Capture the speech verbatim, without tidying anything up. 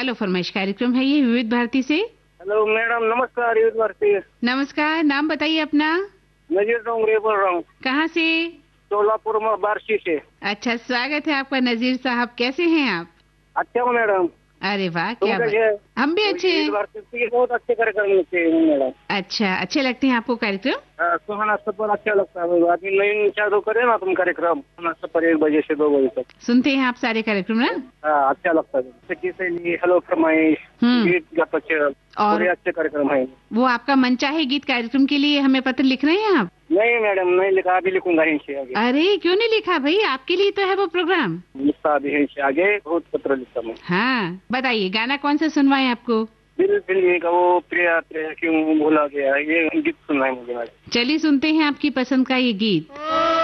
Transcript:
Hello फरमाइश कार्यक्रम है ये विविध भारती से। हेलो मैडम, नमस्कार। विविध भारती। नमस्कार, नाम बताइए अपना। नजीर डोंगरे बोल रहा हूँ। कहाँ से? सोलापुर में बारसी से। अच्छा, स्वागत है आपका नजीर साहब। कैसे हैं आप? अच्छा हूँ मैडम। अरे वाह, तुम क्या कैसे? बात। हम भी अच्छे हैं। बहुत अच्छे कार्यक्रम होते हैं मैडम। अच्छा, अच्छे लगते हैं आपको कार्यक्रम? हाँ, सुहाना सफर अच्छा लगता है। आदमी नई चालू करे ना तुम कार्यक्रम, सुहाना सफर एक बजे से दो बजे तक सुनते हैं आप सारे कार्यक्रम ना? हाँ, अच्छा लगता है। किसे लिए हेलो फरमाइश, हम्म। गीत गपचल, और बड़े अच्छे कार्यक्रम है। वो आपका मन चाहे गीत कार्यक्रम के लिए हमें पत्र लिख रहे हैं आप? नहीं मैडम, नहीं लिखा, अभी लिखूंगा इनसे आगे। अरे क्यों नहीं लिखा भाई, आपके लिए तो है वो प्रोग्राम। लिखता अभी इनसे आगे, बहुत पत्र लिखता मैं। हाँ, बताइए गाना कौन सा सुनवाएं आपको? दिल फिल्म का वो प्रिया प्रिया क्यों भूला गया, ये गीत सुनना है मुझे मैडम। चलिए सुनते हैं आपकी पसंद का ये गीत।